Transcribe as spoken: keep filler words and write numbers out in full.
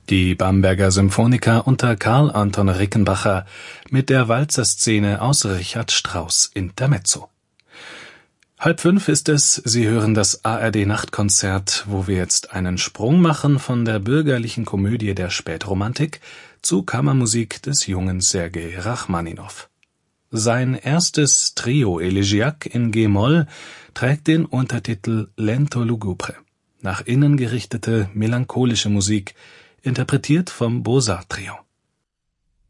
Die Bamberger Symphoniker unter Karl Anton Rickenbacher mit der Walzerszene aus Richard Strauss Intermezzo. Halb fünf ist es, Sie hören das A R D-Nachtkonzert, wo wir jetzt einen Sprung machen von der bürgerlichen Komödie der Spätromantik zu Kammermusik des jungen Sergei Rachmaninow. Sein erstes Trio Elegiac in G-Moll trägt den Untertitel Lento lugubre, nach innen gerichtete melancholische Musik, interpretiert vom Beaux-Arts Trio.